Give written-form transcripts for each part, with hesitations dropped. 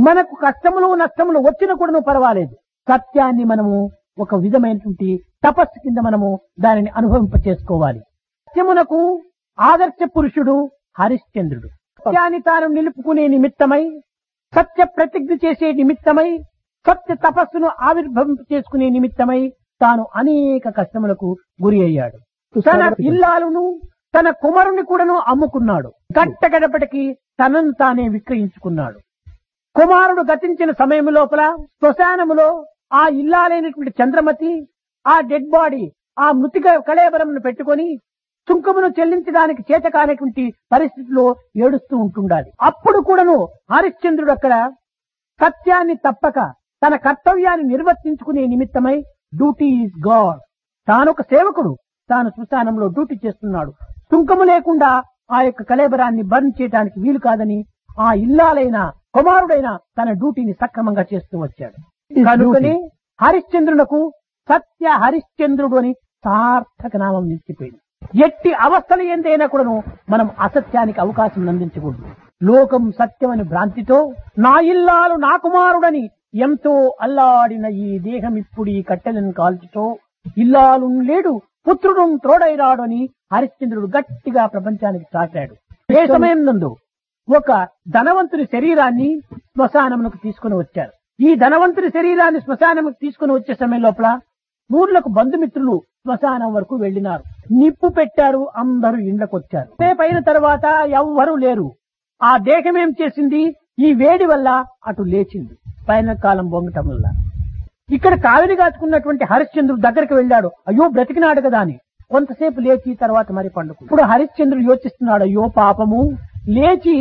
మనకు కష్టములు నష్టములు వచ్చినా కూడా పర్వాలేదు. సత్యాన్ని మనము ఒక విధమైనటువంటి తపస్సు కింద మనము దానిని అనుభవింప చేసుకోవాలి. సత్యమునకు ఆదర్శ పురుషుడు హరిశ్చంద్రుడు. సత్యాన్ని తాను నిలుపుకునే నిమిత్తమై, సత్య ప్రతిజ్ఞ చేసే నిమిత్తమై, సత్య తపస్సును ఆవిర్భవింప చేసుకునే నిమిత్తమై తాను అనేక కష్టములకు గురి అయ్యాడు. తన ఇల్లాలను తన కుమారుని కూడాను అమ్ముకున్నాడు. గట్టగడపటికి తనను తానే విక్రయించుకున్నాడు. కుమారుడు గతించిన సమయం లోపల శ్మశానములో ఆ ఇల్లాలైనటువంటి చంద్రమతి ఆ డెడ్ బాడీ, ఆ మృతిక కళేబరమును పెట్టుకొని సుంకమును చెల్లించడానికి చేత కానటువంటి పరిస్థితిలో ఏడుస్తూ ఉంటుండాలి. అప్పుడు కూడాను హరిశ్చంద్రుడు అక్కడ సత్యాన్ని తప్పక తన కర్తవ్యాన్ని నిర్వర్తించుకునే నిమిత్తమై డ్యూటీ ఈజ్ గాడ్, తానొక సేవకుడు, తాను శ్మశానంలో డ్యూటీ చేస్తున్నాడు. సుంకము లేకుండా ఆ యొక్క కళేబరాన్ని బర్న్ చేయడానికి వీలు కాదని ఆ ఇల్లాలైన కుమారుడైన తన డ్యూటీని సక్రమంగా చేస్తూ వచ్చాడు. కనుకనే హరిశ్చంద్రులకు సత్య హరిశ్చంద్రుడు అని సార్థక నామం నిలిచిపోయింది. ఎట్టి అవస్థలు ఏందైనా కూడాను మనం అసత్యానికి అవకాశం అందించకూడదు. లోకం సత్యమని భ్రాంతితో నా ఇల్లాలు నా కుమారుడని ఎంతో అల్లాడిన ఈ దేహం ఇప్పుడు ఈ కట్టెలను కాల్చుతో ఇల్లాలు లేడు పుత్రుడు తోడైరాడు అని హరిశ్చంద్రుడు గట్టిగా ప్రపంచానికి చాటాడు. ఏ సమయం నందు ఒక ధనవంతుని శరీరాన్ని శ్మశానమునకు తీసుకుని వచ్చారు. ఈ ధనవంతుని శరీరాన్ని శ్మశానముకు తీసుకుని వచ్చే సమయం లోపల ఊర్లకు బంధుమిత్రులు శ్మశానం వరకు వెళ్లినారు. నిప్పు పెట్టారు, అందరూ ఇండ్లకు వచ్చారు. పైన తర్వాత ఎవ్వరూ లేరు. ఆ దేహం ఏం చేసింది? ఈ వేడి వల్ల అటు లేచింది, పైన కాలం బొంగటం వల్ల. ఇక్కడ కావిరి కాచుకున్నటువంటి హరిశ్చంద్రుడు దగ్గరికి వెళ్ళాడు. అయ్యో బ్రతికినాడు కదా అని కొంతసేపు లేచి తర్వాత మరి పండుకు. ఇప్పుడు హరిశ్చంద్రుడు యోచిస్తున్నాడు, అయ్యో పాపము, లేచి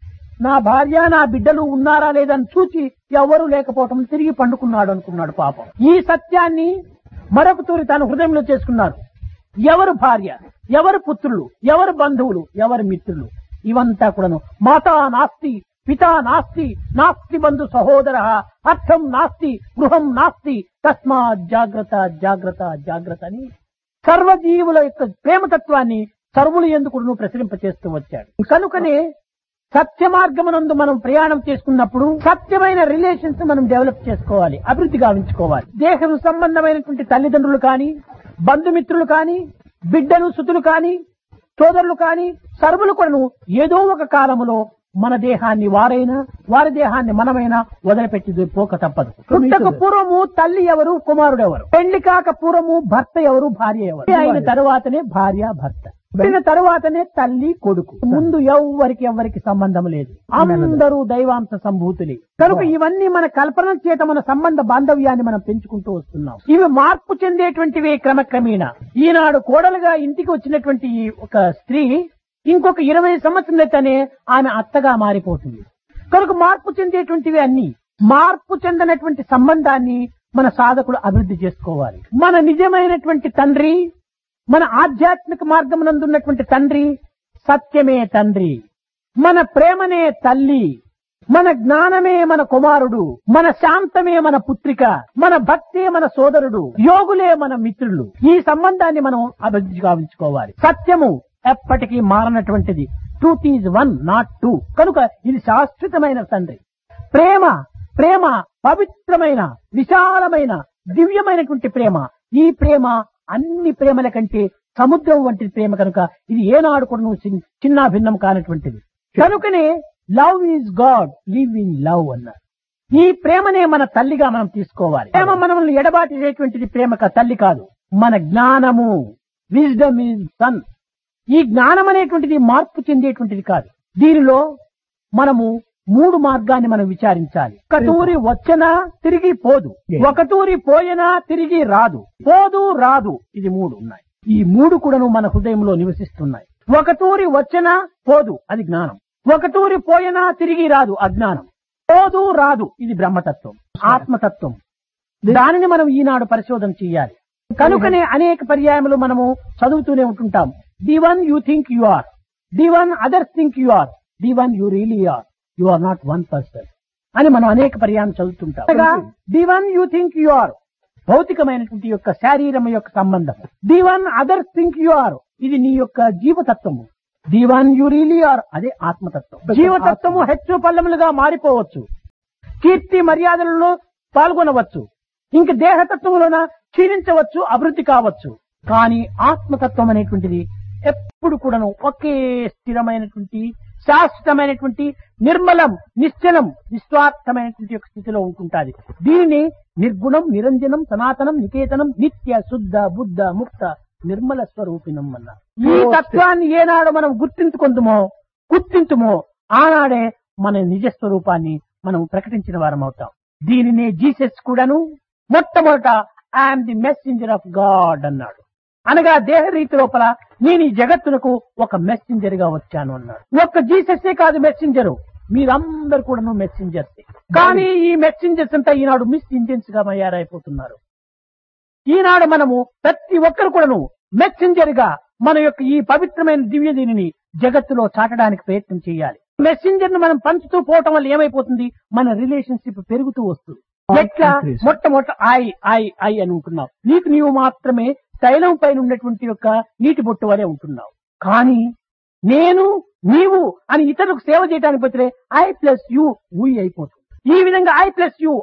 నా భార్య నా బిడ్డలు ఉన్నారా లేదని చూచి ఎవరు లేకపోవటం తిరిగి పండుకున్నాడు అనుకున్నాడు. పాపం ఈ సత్యాన్ని మరొక తూరి తన హృదయంలో చేసుకున్నారు. ఎవరు భార్య, ఎవరు పుత్రులు, ఎవరు బంధువులు, ఎవరు మిత్రులు, ఇవంతా కూడాను మాతా నాస్తి పితా నాస్తి నాస్తి బంధు సహోదర అర్థం నాస్తి గృహం నాస్తి తస్మాత్ జాగ్రత్త జాగ్రత్త జాగ్రత్త అని సర్వజీవుల యొక్క ప్రేమతత్వాన్ని సర్వులు ఎందుకు ప్రసరింపచేస్తూ వచ్చాడు. కనుకనే సత్య మార్గమునందు మనం ప్రయాణం చేసుకున్నప్పుడు సత్యమైన రిలేషన్స్ మనం డెవలప్ చేసుకోవాలి, అభివృద్ధి గావించుకోవాలి. దేహం సంబంధమైనటువంటి తల్లిదండ్రులు కానీ, బంధుమిత్రులు కానీ, బిడ్డలు సుతులు కానీ, సోదరులు కానీ, సర్వులు కూడాను ఏదో ఒక కాలములో మన దేహాన్ని వారైనా వారి దేహాన్ని మనమైనా వదిలిపెట్టి పోక తప్పదు. పుట్టక పూర్వము తల్లి ఎవరు, కుమారుడు ఎవరు, పెళ్లి కాక పూర్వము భర్త ఎవరు, భార్య ఎవరు, అయిన తరువాతనే భార్య భర్త, పుట్టిన తరువాతనే తల్లి కొడుకు. ముందు ఎవరికి సంబంధం లేదు, అందరూ దైవాంశ సంభూతులే. కనుక ఇవన్నీ మన కల్పన చేత మన సంబంధ బాంధవ్యాన్ని మనం పెంచుకుంటూ వస్తున్నాం. ఇవి మార్పు చెందేటువంటివి క్రమక్రమేణా. ఈనాడు కోడలుగా ఇంటికి వచ్చినటువంటి ఒక స్త్రీ ఇంకొక 20 సంవత్సరాలైతేనే ఆమె అత్తగా మారిపోతుంది. కనుక మార్పు చెందేటువంటివి అన్ని. మార్పు చెందినటువంటి సంబంధాన్ని మన సాధకులు అభివృద్ధి చేసుకోవాలి. మన నిజమైనటువంటి తండ్రి, మన ఆధ్యాత్మిక మార్గమునందున్నటువంటి తండ్రి సత్యమే తండ్రి, మన ప్రేమనే తల్లి, మన జ్ఞానమే మన కుమారుడు, మన శాంతమే మన పుత్రిక, మన భక్తే మన సోదరుడు, యోగులే మన మిత్రులు. ఈ సంబంధాన్ని మనం అభివృద్ధి గావించుకోవాలి. సత్యము ఎప్పటికీ మారనటువంటిది. Truth is one, not two. కనుక ఇది శాశ్వతమైన తండ్రి. ప్రేమ ప్రేమ పవిత్రమైన విశాలమైన దివ్యమైనటువంటి ప్రేమ. ఈ ప్రేమ అన్ని ప్రేమల కంటే సముద్రం వంటి ప్రేమ. కనుక ఇది ఏనాడు కూడా చిన్న భిన్నం కానటువంటిది. కనుకనే love is God, live in love అన్నారు. ఈ ప్రేమనే మన తల్లిగా మనం తీసుకోవాలి. ప్రేమ మనల్ని ఎడబాటు చేసేటువంటిది ప్రేమ తల్లి కాదు, మన జ్ఞానము. Wisdom is sun. ఈ జ్ఞానం అనేటువంటిది మార్పు చెందేటువంటిది కాదు. దీనిలో మనము 3 మార్గాన్ని మనం విచారించాలి. ఒక తూరి వచ్చినా తిరిగి పోదు, ఒక తూరి పోయినా తిరిగి రాదు, పోదు రాదు, ఇది 3 ఉన్నాయి. ఈ 3 కూడాను మన హృదయంలో నివసిస్తున్నాయి. ఒక తూరి వచ్చినా పోదు, అది జ్ఞానం. ఒక తూరి పోయినా తిరిగి రాదు, అజ్ఞానం. పోదు రాదు, ఇది బ్రహ్మతత్వం, ఆత్మతత్వం. దానిని మనం ఈనాడు పరిశోధన చేయాలి. కనుకనే అనేక పర్యాయములు మనము చదువుతూనే ఉంటుంటాం. The one you think you are, the one others think you are, the one you really are, you are not one person అని మనం అనేక పర్యాయం చదువుతుంటాం. the one you think you are భౌతికమైనటువంటి యొక్క శారీరం యొక్క సంబంధం. the one others think you are ఇది నీ యొక్క జీవతత్వము. the one you really are అదే ఆత్మతత్వం. జీవతత్వము హెచ్చు పల్లములుగా మారిపోవచ్చు, కీర్తి మర్యాదలలో పాల్గొనవచ్చు, ఇంక దేహతత్వంలోన క్షీణించవచ్చు, అభివృద్ధి కావచ్చు. కానీ ఆత్మతత్వం అనేటువంటిది ఎప్పుడు కూడాను ఒకే స్థిరమైనటువంటి శాశ్వతమైనటువంటి నిర్మలం, నిశ్చలం, నిస్వార్థమైనటువంటి యొక్క స్థితిలో ఉంటుంటాది. దీనిని నిర్గుణం, నిరంజనం, సనాతనం, నికేతనం, నిత్య శుద్ధ బుద్ధ ముక్త నిర్మల స్వరూపిణం అన్నారు. ఈ తత్వాన్ని ఏనాడు మనం గుర్తింతుమో ఆనాడే మన నిజ స్వరూపాన్ని మనం ప్రకటించిన వారం అవుతాం. దీనినే జీసస్ కూడాను మొట్టమొదట I'm the messenger of God అన్నాడు. అనగా దేహ రీతి లోపల నేను ఈ జగత్తునకు ఒక మెసెంజర్ గా వచ్చాను అన్నాడు. ఒక్క జీసస్సే కాదు మెసెంజరు, మీరందరూ కూడాను మెసెంజర్స్. కానీ ఈ మెసెంజర్స్ అంతా ఈనాడు మిస్ ఇంజన్స్ గా తయారైపోతున్నారు. ఈనాడు మనము ప్రతి ఒక్కరు కూడాను మెసెంజర్ గా మన యొక్క ఈ పవిత్రమైన దివ్య దీనిని జగత్తులో చాటడానికి ప్రయత్నం చేయాలి. మెసెంజర్ ను మనం పంచుతూ పోవటం వల్ల ఏమైపోతుంది, మన రిలేషన్షిప్ పెరుగుతూ వస్తుంది. ఎట్లా మొట్టమొదట ఐ అని ఉంటున్నావు, నీకు నీవు మాత్రమే తైలం పైన ఉన్నటువంటి యొక్క నీటి బొట్టు వలె ఉంటున్నావు. కానీ నేను నీవు అని ఇతరులకు సేవ చేయడానికి పోతే ఐ ప్లస్ యూ ఉయ్ అయిపోతుంది. ఈ విధంగా ఐ ప్లస్ యూ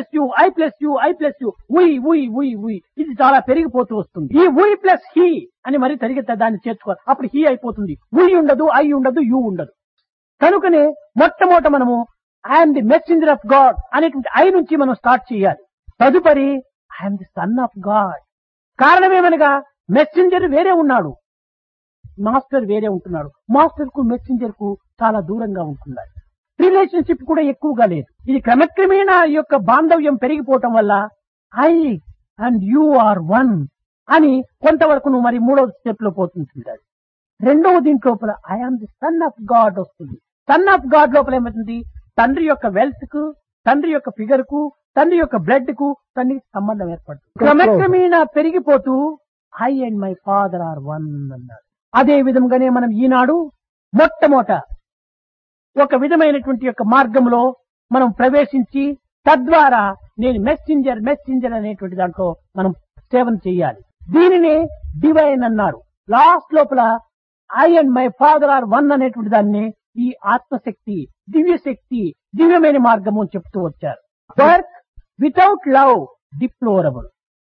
ఉయ్ ఇది చాలా పెరిగిపోతూ వస్తుంది. ఈ ఉయ్ ప్లస్ హీ అని మరి తరిగితే దాన్ని చేర్చుకోవాలి, అప్పుడు హీ అయిపోతుంది. ఉయ్ ఉండదు, ఐ ఉండదు, యూ ఉండదు. కనుకనే మొట్టమొదట మనము I'm the messenger of God అనేటువంటి ఐ నుంచి మనం స్టార్ట్ చేయాలి. తదుపరి I'm the son of God. కారణమేమనగా messenger వేరే ఉన్నాడు, మాస్టర్ వేరే ఉంటున్నాడు. మాస్టర్ కు మెసెంజర్ కు చాలా దూరంగా ఉంటున్నారు. రిలేషన్షిప్ కూడా ఎక్కువగా లేదు. ఇది క్రమక్రమేణా ఈ యొక్క బాంధవ్యం పెరిగిపోవటం వల్ల I and you are one అని కొంతవరకు నువ్వు మరి మూడవ స్టెప్ లో పోతుంటుంది. రెండవ దీంట్లోపల I am the son of God వస్తుంది. సన్ ఆఫ్ గాడ్ లోపల ఏమవుతుంది, తండ్రి యొక్క వెల్త్ కు, తండ్రి యొక్క ఫిగర్ కు, తండ్రి యొక్క బ్లడ్ కు తండ్రికి సంబంధం ఏర్పడుతుంది. క్రమక్రమేణా పెరిగిపోతూ I and my father are one అన్నారు. అదే విధంగానే మనం ఈనాడు మొట్టమొదట ఒక విధమైనటువంటి యొక్క మార్గంలో మనం ప్రవేశించి తద్వారా నేను మెసెంజర్ అనేటువంటి దాంట్లో మనం సేవన చేయాలి. దీనినే డివైన్ అన్నారు. లాస్ట్ లోపల I and my father are one అనేటువంటి దాన్ని ఈ ఆత్మశక్తి, దివ్యశక్తి, దివ్యమైన మార్గము చెప్తూ వచ్చారు. Work without love deplorable,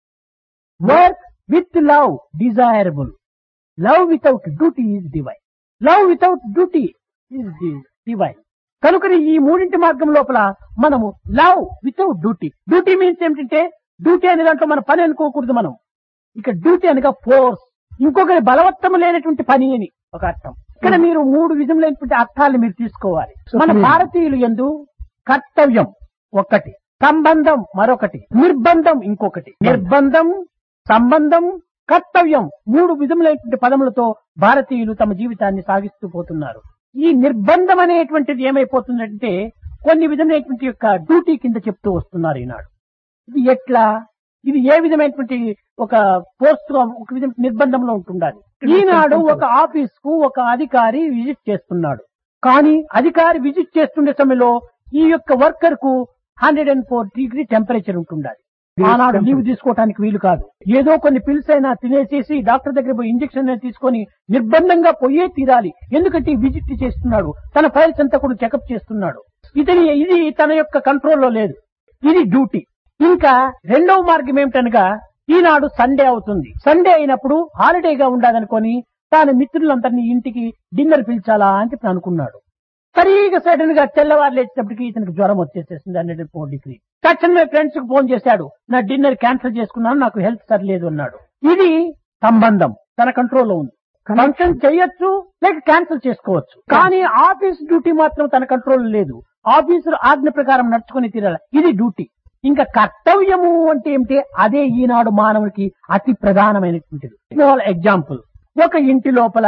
work with love desirable, love without duty is divine, love without duty is divine. కనుకని ఈ మూడింటి మార్గం లోపల మనము love without duty, duty means ఏమిటంటే డ్యూటీ అనే దాంట్లో మన పని అనుకోకూడదు. మనం ఇక డ్యూటీ అనగా ఫోర్స్, ఇంకొకరి బలవత్తము లేనటువంటి పని అని ఒక అర్థం. ఇక్కడ మీరు మూడు విధములైనటువంటి అర్థాలు మీరు తీసుకోవాలి. మన భారతీయులు యందు కర్తవ్యం ఒకటి, సంబంధం మరొకటి, నిర్బంధం ఇంకొకటి. నిర్బంధం, సంబంధం, కర్తవ్యం మూడు విధములైనటువంటి పదములతో భారతీయులు తమ జీవితాన్ని సాగిస్తూ పోతున్నారు. ఈ నిర్బంధం అనేటువంటిది ఏమైపోతుందంటే కొన్ని విధమైనటువంటి యొక్క డ్యూటీ కింద చెప్తూ వస్తున్నారు ఈనాడు. ఇది ఎట్లా, ఇది ఏ విధమైనటువంటి ఒక పోస్ట్ గా ఒక విధం నిర్బంధంలో ఉంటుండాలి. ఈనాడు ఒక ఆఫీస్ కు ఒక అధికారి విజిట్ చేస్తున్నాడు. కానీ అధికారి విజిట్ చేస్తుండే సమయంలో ఈ యొక్క వర్కర్ కు 104 డిగ్రీ టెంపరేచర్ ఉంటుండాలి. ఆనాడు లీవ్ తీసుకోవడానికి వీలు కాదు. ఏదో కొన్ని పిల్స్ అయినా తినేసేసి డాక్టర్ దగ్గర పోయి ఇంజక్షన్ తీసుకొని నిర్బంధంగా పోయే తీరాలి. ఎందుకంటే విజిట్ చేస్తున్నాడు, తన ఫైల్స్ అంతా కూడా చెకప్ చేస్తున్నాడు. ఇది తన యొక్క కంట్రోల్లో లేదు. ఇది డ్యూటీ. ఇంకా రెండవ మార్గం ఏమిటనగా ఈనాడు సండే అవుతుంది. సండే అయినప్పుడు హాలిడేగా ఉండాలనుకొని తాను మిత్రులందరినీ ఇంటికి డిన్నర్ పిలిచాలా అని చెప్పి అనుకున్నాడు. సరిగా సడన్ గా తెల్లవారు లేచినప్పటికీ ఇతనికి జ్వరం వచ్చేసేసింది 104 డిగ్రీ. తక్షణమే ఫ్రెండ్స్ కు ఫోన్ చేశాడు, నా డిన్నర్ క్యాన్సిల్ చేసుకున్నాను, నాకు హెల్త్ సరిలేదు అన్నాడు. ఇది సంబంధం తన కంట్రోల్లో ఉంది. ఫంక్షన్ చేయొచ్చు లేక క్యాన్సిల్ చేసుకోవచ్చు. కానీ ఆఫీస్ డ్యూటీ మాత్రం తన కంట్రోల్ లేదు. ఆఫీసులు ఆజ్ఞ ప్రకారం నడుచుకుని తీరాలి. ఇది డ్యూటీ. ఇంకా కర్తవ్యము అంటే ఏమిటి, అదే ఈనాడు మానవునికి అతి ప్రధానమైనటువంటిది. ఎగ్జాంపుల్, ఒక ఇంటి లోపల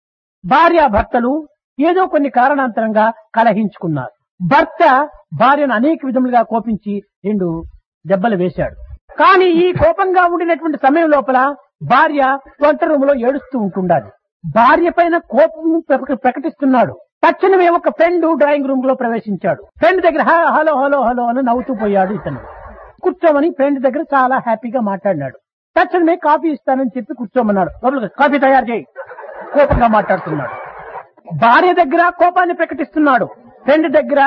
భార్యాభర్తలు ఏదో కొన్ని కారణాంతరంగా కలహించుకున్నారు. భర్త భార్యను అనేక విధములుగా కోపించి 2 దెబ్బలు వేశాడు. కానీ ఈ కోపంగా ఉండినటువంటి సమయం లోపల భార్య వంట రూమ్ లో ఏడుస్తూ ఉంటుండాలి. భార్య పైన కోపం ప్రకటిస్తున్నాడు. తక్షణమే ఒక ఫ్రెండ్ డ్రాయింగ్ రూమ్ లో ప్రవేశించాడు. ఫ్రెండ్ దగ్గర హలో హలో హలో అని నవ్వుతూ పోయాడు. ఇతను కూర్చోమని ఫ్రెండ్ దగ్గర చాలా హ్యాపీగా మాట్లాడినాడు. తక్షణమే కాఫీ ఇస్తానని చెప్పి కూర్చోమన్నాడు. కాఫీ తయారు చేయి, కోపంగా మాట్లాడుతున్నాడు. భార్య దగ్గర కోపాన్ని ప్రకటిస్తున్నాడు, ఫ్రెండ్ దగ్గర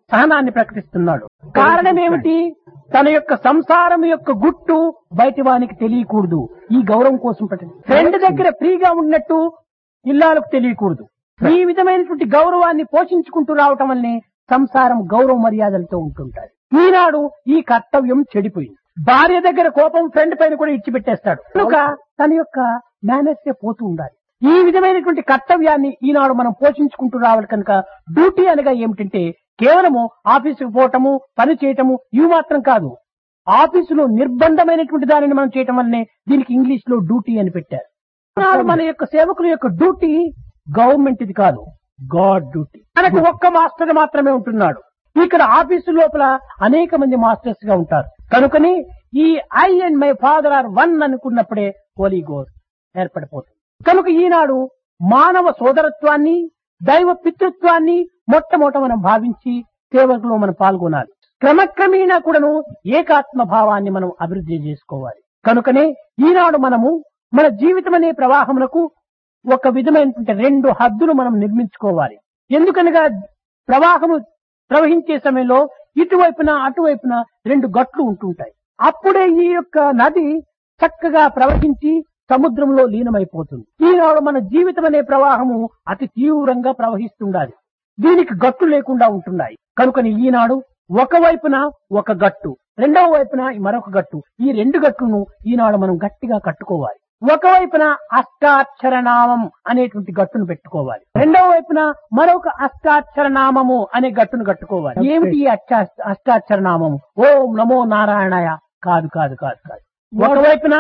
సహనాన్ని ప్రకటిస్తున్నాడు. కారణం ఏమిటి? తన యొక్క సంసారం యొక్క గుట్టు బయటి వానికి తెలియకూడదు. ఈ గౌరవం కోసం ఫ్రెండ్ దగ్గర ఫ్రీగా ఉన్నట్టు ఇల్లాలకు తెలియకూడదు. ఈ విధమైనటువంటి గౌరవాన్ని పోషించుకుంటూ రావటం వల్లనే సంసారం గౌరవ మర్యాదలతో ఉంటుంటాయి. ఈనాడు ఈ కర్తవ్యం చెడిపోయింది. భార్య దగ్గర కోపం ఫ్రెండ్ పైన కూడా ఇచ్చిపెట్టేస్తాడు. కనుక తన యొక్క మేనర్సే పోతూ ఉండాలి. ఈ విధమైనటువంటి కర్తవ్యాన్ని ఈనాడు మనం పోషించుకుంటూ రావాలి. కనుక డ్యూటీ అనగా ఏమిటంటే కేవలము ఆఫీసుకు పోవటము, పని చేయటము ఇవి మాత్రం కాదు. ఆఫీసులో నిర్బంధమైనటువంటి దానిని మనం చేయటం వల్లనే దీనికి ఇంగ్లీష్ లో డ్యూటీ అని పెట్టారు. ఈనాడు మన యొక్క సేవకుల యొక్క డ్యూటీ గవర్నమెంట్ ఇది కాదు, గాడ్ డ్యూటీ. మనకు ఒక్క మాస్టర్ మాత్రమే ఉంటున్నాడు. ఇక్కడ ఆఫీసు లోపల అనేక మంది మాస్టర్స్ గా ఉంటారు. కనుకని ఈ I and my father are one అనుకున్నప్పుడే Holi ghost ఏర్పడిపోతుంది. కనుక ఈనాడు మానవ సోదరత్వాన్ని, దైవ పితృత్వాన్ని మొట్టమొదట మనం భావించి సేవకులో మనం పాల్గొనాలి. క్రమక్రమేణా కూడాను ఏకాత్మ భావాన్ని మనం అభివృద్ధి చేసుకోవాలి. కనుకనే ఈనాడు మనము మన జీవితం అనే ప్రవాహమునకు ఒక విధమైనటువంటి 2 హద్దులు మనం నిర్మించుకోవాలి. ఎందుకనగా ప్రవాహము ప్రవహించే సమయంలో ఇటువైపున అటువైపున 2 గట్లు ఉంటుంటాయి. అప్పుడే ఈ యొక్క నది చక్కగా ప్రవహించి సముద్రంలో లీనమైపోతుంది. ఈనాడు మన జీవితం అనే ప్రవాహము అతి తీవ్రంగా ప్రవహిస్తుండాలి. దీనికి గట్టు లేకుండా ఉంటున్నాయి. కనుకని ఈనాడు ఒకవైపున ఒక గట్టు, రెండవ వైపున మరొక గట్టు, ఈ 2 గట్టును ఈనాడు మనం గట్టిగా కట్టుకోవాలి. ఒకవైపున అష్టాక్షర నామం అనేటువంటి గట్టును పెట్టుకోవాలి. రెండవ వైపున మరొక అష్టాక్షర నామము అనే గట్టును కట్టుకోవాలి. ఏమిటి ఈ అష్టాక్షర నామము? ఓం నమో నారాయణాయ కాదు కాదు కాదు కాదు. ఒకవైపున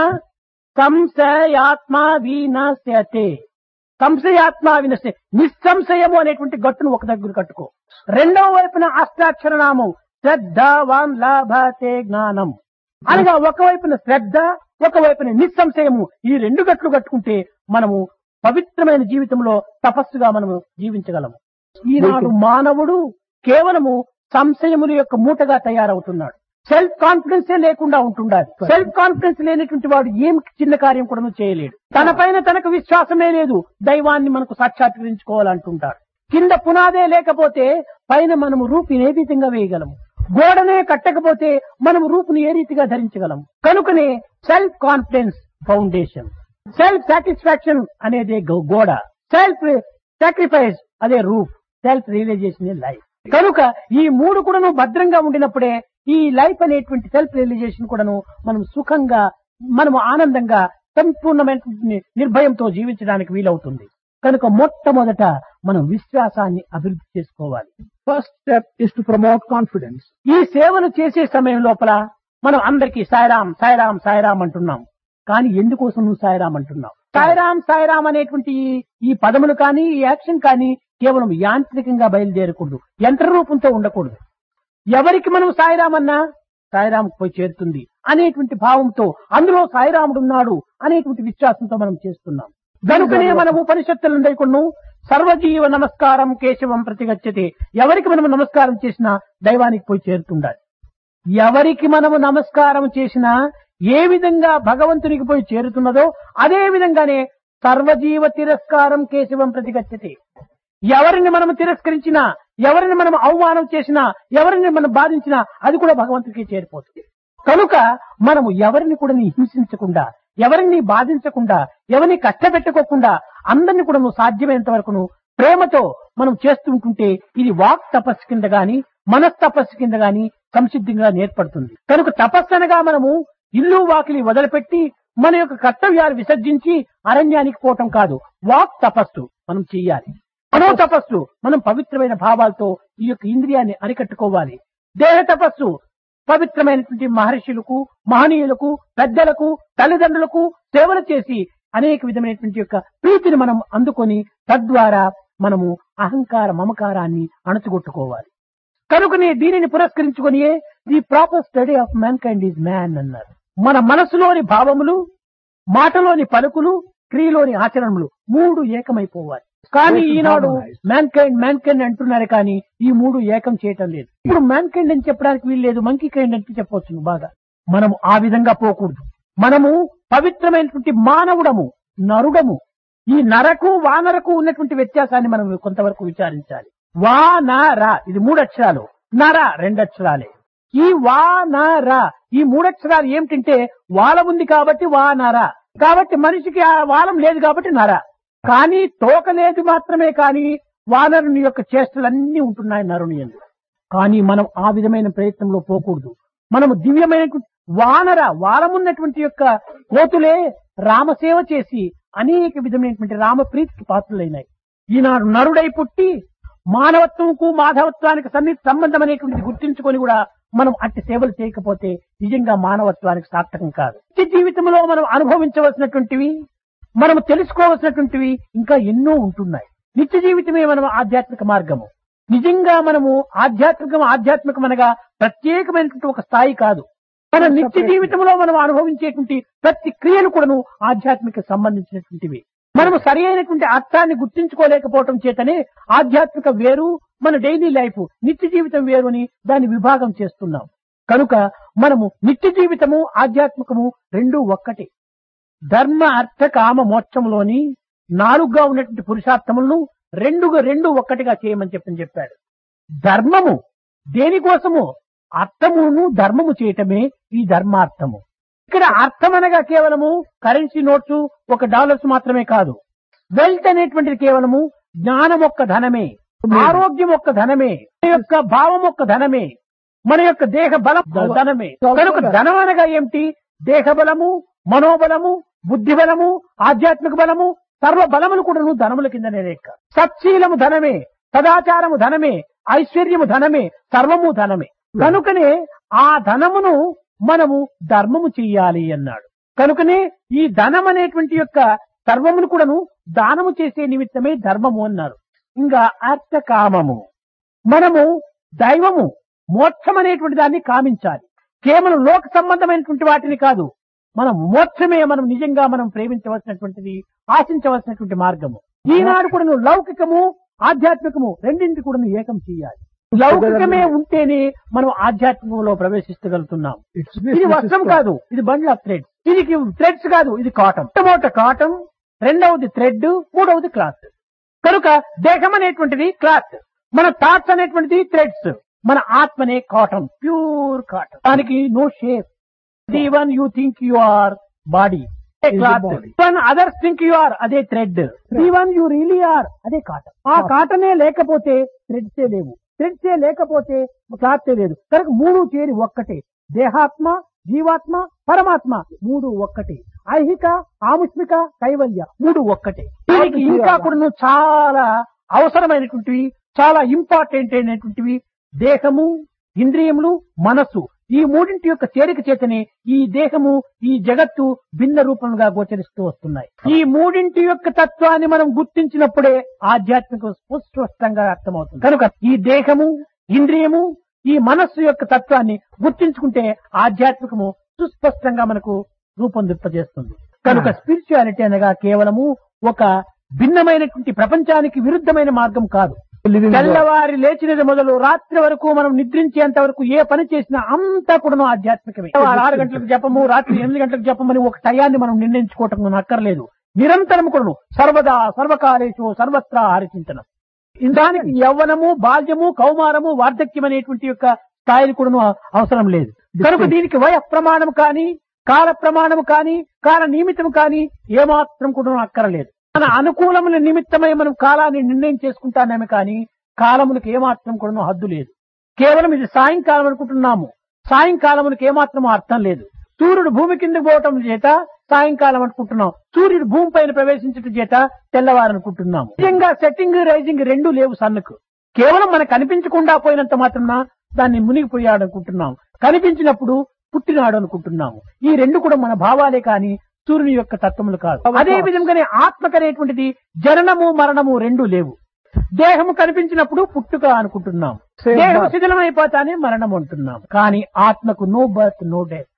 సంశయాత్మ వినశ్యతే, సంశయాత్మ వినశ్య, నిస్సంశయము అనేటువంటి గట్టును ఒక దగ్గర కట్టుకో. రెండవ వైపున అష్టాక్షర నామం శ్రద్ధవాన్ లభతే జ్ఞానం అనగా ఒకవైపున శ్రద్ధ, ఒకవైపున నిస్సంశయము, ఈ 2 గట్లు కట్టుకుంటే మనము పవిత్రమైన జీవితంలో తపస్సుగా మనము జీవించగలము. ఈనాడు మానవుడు కేవలము సంశయముల యొక్క మూటగా తయారవుతున్నాడు. సెల్ఫ్ కాన్ఫిడెన్సే లేకుండా ఉంటుండాలి. సెల్ఫ్ కాన్ఫిడెన్స్ లేనటువంటి వాడు ఏం చిన్న కార్యం కూడా చేయలేడు. తన పైన తనకు విశ్వాసమే లేదు. దైవాన్ని మనకు సాక్షాత్కరించుకోవాలంటుంటాడు. కింద పునాదే లేకపోతే పైన మనము రూపుని ఏ విధంగా వేయగలము? గోడనే కట్టకపోతే మనము రూపుని ఏ రీతిగా ధరించగలము? కనుకనే self confidence foundation, self satisfaction అనేది గోడ, సెల్ఫ్ సాక్రిఫైస్ అదే రూఫ్, సెల్ఫ్ రియలైజేషన్ లైఫ్. కనుక ఈ 3 కూడాను భద్రంగా ఉండినప్పుడే ఈ లైఫ్ అనేటువంటి సెల్ఫ్ రియలైజేషన్ కూడాను మనం సుఖంగా, మనము ఆనందంగా, సంపూర్ణమైన నిర్భయంతో జీవించడానికి వీలవుతుంది. కనుక మొట్టమొదట మనం విశ్వాసాన్ని అభివృద్ధి చేసుకోవాలి. First step is to promote confidence. ఈ సేవలు చేసే సమయం లోపల మనం అందరికీ సాయిరాం సాయిరాం సాయిరాం అంటున్నాం. కానీ ఎందుకోసం నువ్వు సాయిరాం అంటున్నావు? సాయిరాం సాయిరాం అనేటువంటి ఈ పదములు కానీ, ఈ యాక్షన్ కానీ కేవలం యాంత్రికంగా బయలుదేరకూడదు, యంత్ర రూపంతో ఉండకూడదు. ఎవరికి మనం సాయిరామన్నా సాయిరాంకు పోయి చేరుతుంది అనేటువంటి భావంతో, అందులో సాయిరాముడు ఉన్నాడు అనేటువంటి విశ్వాసంతో మనం చేస్తున్నాం. కనుకనే మనం ఉపనిషత్తులందరి కొను సర్వజీవ నమస్కారం కేశవం ప్రతిగచ్చతే, ఎవరికి మనం నమస్కారం చేసినా దైవానికి పోయి చేరుతుండాలి. ఎవరికి మనము నమస్కారం చేసినా ఏ విధంగా భగవంతునికి పోయి చేరుతున్నదో అదే విధంగానే సర్వజీవ తిరస్కారం కేశవం ప్రతిగచ్చతే. ఎవరిని మనం తిరస్కరించినా, ఎవరిని మనం అవమానం చేసినా, ఎవరిని మనం బాధించినా అది కూడా భగవంతుడికి చేరిపోతుంది. కనుక మనము ఎవరిని కూడా హింసించకుండా, ఎవరిని బాధించకుండా, ఎవరిని కష్టపెట్టుకోకుండా అందరినీ కూడా సాధ్యమైనంత వరకును ప్రేమతో మనం చేస్తుంటుంటే ఇది వాక్ తపస్సు కింద గాని, మనస్తపస్సు కింద గాని సంసిద్ధంగా ఏర్పడుతుంది. కనుక తపస్సు అనగా మనము ఇల్లు వాకిలి వదిలిపెట్టి మన యొక్క కర్తవ్యాలు విసర్జించి అరణ్యానికి పోవటం కాదు. వాక్ తపస్సు మనం చెయ్యాలి. మనో తపస్సు మనం పవిత్రమైన భావాలతో ఈ యొక్క ఇంద్రియాన్ని అరికట్టుకోవాలి. దేహ తపస్సు పవిత్రమైనటువంటి మహర్షులకు, మహనీయులకు, పెద్దలకు, తల్లిదండ్రులకు సేవలు చేసి అనేక విధమైనటువంటి యొక్క ప్రీతిని మనం అందుకొని తద్వారా మనము అహంకార మమకారాన్ని అణచుగొట్టుకోవాలి. కనుకనే దీనిని పురస్కరించుకొని the proper study of man kind is man అన్నారు. మన మనసులోని భావములు, మాటలోని పలుకులు, క్రియలోని ఆచరణలు 3 ఏకమైపోవాలి. కానీ ఈనాడు మ్యాన్ కైండ్ అంటున్నారు, కానీ ఈ 3 ఏకం చేయటం లేదు. ఇప్పుడు మ్యాన్ కైండ్ అని చెప్పడానికి వీలు లేదు, మంకీ కైండ్ అంటే చెప్పవచ్చు బాగా. మనము ఆ విధంగా పోకూడదు. మనము పవిత్రమైనటువంటి మానవుడము, నరుడము. ఈ నరకు వానరకు ఉన్నటువంటి వ్యత్యాసాన్ని మనం కొంతవరకు విచారించాలి. వానర ఇది 3 అక్షరాలు. నర 2 అక్షరాలే. ఈ వా నర ఈ 3 అక్షరాలు ఏమిటంటే వాలం ఉంది కాబట్టి వా నర, కాబట్టి మనిషికి ఆ వాలం లేదు కాబట్టి నర. కానీ తోక లేదు మాత్రమే కానీ వానరుని యొక్క చేష్టలన్నీ ఉంటున్నాయి నరుని యందు. కానీ మనం ఆ విధమైన ప్రయత్నంలో పోకూడదు. మనము దివ్యమైనటువంటి వాలమున్నటువంటి యొక్క కోతులే రామసేవ చేసి అనేక విధమైనటువంటి రామప్రీతికి పాత్రలైనాయి. ఈనాడు నరుడై పుట్టి మానవత్వంకు మాధవత్వానికి సంబంధం అనేటువంటిది గుర్తించుకొని కూడా మనం అట్టి సేవలు చేయకపోతే నిజంగా మానవత్వానికి సార్థకం కాదు. నిత్య జీవితంలో మనం అనుభవించవలసినటువంటివి, మనం తెలుసుకోవలసినటువంటివి ఇంకా ఎన్నో ఉంటున్నాయి. నిత్య జీవితమే మనం ఆధ్యాత్మిక మార్గము. నిజంగా మనము ఆధ్యాత్మికం అనగా ప్రత్యేకమైనటువంటి ఒక స్థాయి కాదు. మన నిత్య జీవితంలో మనం అనుభవించేటువంటి ప్రతి క్రియలు కూడాను ఆధ్యాత్మిక సంబంధించినటువంటివి. మనము సరి అయినటువంటి అర్థాన్ని గుర్తించుకోలేకపోవటం చేతనే ఆధ్యాత్మిక వేరు, మన డైలీ లైఫ్ నిత్య జీవితం వేరు అని దాన్ని విభాగం చేస్తున్నాం. కనుక మనము నిత్య జీవితము ఆధ్యాత్మికము రెండూ ఒక్కటే. ధర్మ అర్థ కామ మోక్షంలోని 4గా ఉన్నటువంటి పురుషార్థములను రెండు ఒక్కటిగా చేయమని చెప్పాడు. ధర్మము దేనికోసము? అర్థమును ధర్మము చేయటమే ఈ ధర్మార్థము. ఇక్కడ అర్థం అనగా కేవలము కరెన్సీ నోట్స్ $1 మాత్రమే కాదు. వెల్త్ అనేటువంటిది కేవలము జ్ఞానం ఒక్క ధనమే, ఆరోగ్యం ఒక్క ధనమే, మన యొక్క భావం ఒక్క ధనమే, మన యొక్క దేహ బలం ధనమే. కనుక ధనం అనగా ఏమిటి? దేహ బలము, మనోబలము, బుద్ధి బలము, ఆధ్యాత్మిక బలము, సర్వ బలములు కూడాను ధనముల కిందనే లెక్క. సత్శీలము ధనమే, సదాచారము ధనమే, ఐశ్వర్యము ధనమే, సర్వము ధనమే. కనుకనే ఆ ధనమును మనము ధర్మము చెయ్యాలి అన్నాడు. కనుకనే ఈ ధనం అనేటువంటి యొక్క సర్వమును కూడాను దానము చేసే నిమిత్తమే ధర్మము అన్నారు. ఇంకా అర్థకామము, మనము దైవము మోక్షం అనేటువంటి దాన్ని కామించాలి. కేవలం లోక సంబంధమైనటువంటి వాటిని కాదు, మనం మోక్షమే మనం నిజంగా మనం ప్రేమించవలసినటువంటిది, ఆశించవలసినటువంటి మార్గము. ఈనాడు కూడా లౌకికము ఆధ్యాత్మికము రెండింటి కూడా ఏకం చేయాలి. లౌకికమే ఉంటేనే మనం ఆధ్యాత్మికంలో ప్రవేశించగలుగుతున్నాం. ఇది వస్త్రం కాదు, ఇది బండ్ల థ్రెడ్. ఇది థ్రెడ్స్ కాదు, ఇది కాటన్. మొట్టమొదట కాటన్, రెండవది థ్రెడ్, మూడవది క్లాత్. కనుక దేహం అనేటువంటిది క్లాత్, మన థాట్స్ అనేటువంటిది థ్రెడ్స్, మన ఆత్మనే కాటన్, ప్యూర్ కాటన్. దానికి no shape. Even you think you or body, cloth. Even others think you are, అదే thread. Even you really are, అదే కాటన్. ఆ కాటనే లేకపోతే థ్రెడ్సే లేవు, థ్రెడ్సే లేకపోతే క్లాత్ లేదు. కనుక 3 చేరి ఒక్కటే. దేహాత్మ, జీవాత్మ, పరమాత్మ 3 ఒక్కటే. ఐహిక, ఆముష్మిక, కైవల్య 3 ఒక్కటే. దీనికి ఇంకా కూడా చాలా అవసరమైనటువంటివి, చాలా ఇంపార్టెంట్ అయినటువంటివి దేహము, ఇంద్రియములు, మనస్సు. ఈ 3 యొక్క చేరిక చేతనే ఈ దేహము, ఈ జగత్తు భిన్న రూపంగా గోచరిస్తూ వస్తున్నాయి. ఈ 3 యొక్క తత్వాన్ని మనం గుర్తించినప్పుడే ఆధ్యాత్మిక సుస్పష్టంగా అర్థమవుతుంది. కనుక ఈ దేహము, ఇంద్రియము, ఈ మనస్సు యొక్క తత్వాన్ని గుర్తించుకుంటే ఆధ్యాత్మికము సుస్పష్టంగా మనకు రూపొందింపజేస్తుంది. కనుక స్పిరిచువాలిటీ అనగా కేవలము ఒక భిన్నమైనటువంటి ప్రపంచానికి విరుద్ధమైన మార్గం కాదు. తెల్లవారి లేచినది మొదలు రాత్రి వరకు మనం నిద్రించేంత వరకు ఏ పని చేసినా అంతా కూడా ఆధ్యాత్మికమే. 6 గంటలకు జపము, రాత్రి 8 గంటలకు జపమని ఒక టయాన్ని మనం నిర్ణయించుకోవటం అక్కర్లేదు. నిరంతరం కూడా సర్వదా సర్వకాలేషు సర్వత్రా హరిచింతనం. దానికి యవ్వనము, బాల్యము, కౌమారము, వార్ధక్యం అనేటువంటి యొక్క స్థాయిని కూడా అవసరం లేదు. కనుక దీనికి వయ ప్రమాణం కానీ, కాల ప్రమాణం కానీ, కాల నిమిత్తం కానీ ఏమాత్రం కూడా అక్కర్లేదు. మన అనుకూలముల నిమిత్తమై మనం కాలాన్ని నిర్ణయం చేసుకుంటానేమే కానీ కాలములకు ఏమాత్రం కూడా హద్దు లేదు. కేవలం ఇది సాయంకాలం అనుకుంటున్నాము, సాయంకాలములకు ఏమాత్రం అర్థం లేదు. సూర్యుడు భూమి కిందకు పోవటం చేత సాయంకాలం అనుకుంటున్నాం, సూర్యుడు భూమి పైన ప్రవేశించడం చేత తెల్లవారనుకుంటున్నాము. నిజంగా సెట్టింగ్, రైజింగ్ 2 లేవు సన్నుకు. కేవలం మనకు కనిపించకుండా పోయినంత మాత్రం దాన్ని మునిగిపోయాడు అనుకుంటున్నాం, కనిపించినప్పుడు పుట్టినాడు అనుకుంటున్నాము. ఈ 2 కూడా మన భావాలే కానీ సూర్యుని యొక్క తత్వములు కాదు. అదే విధంగానే ఆత్మకనేటువంటిది జననము, మరణము 2 లేవు. దేహము కనిపించినప్పుడు పుట్టుక అనుకుంటున్నాం, దేహం శిథిలమైపోతానే మరణం అంటున్నాం. కానీ ఆత్మకు నో బర్త్, నో డెత్.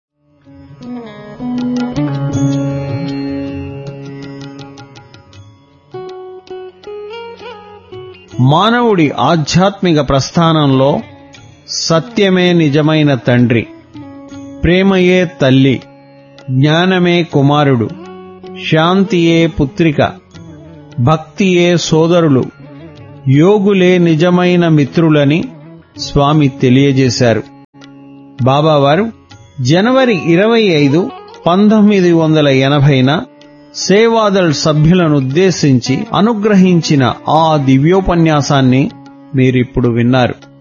మానవుడి ఆధ్యాత్మిక ప్రస్థానంలో సత్యమే నిజమైన తండ్రి, ప్రేమయే తల్లి, జ్ఞానమే కుమారుడు, శాంతియే పుత్రిక, భక్తియే సోదరులు, యోగులే నిజమైన మిత్రులని స్వామి తెలియజేశారు. బాబావారు జనవరి 25, 1980న సేవాదళ్ సభ్యులనుద్దేశించి అనుగ్రహించిన ఆ దివ్యోపన్యాసాన్ని మీరిప్పుడు విన్నారు.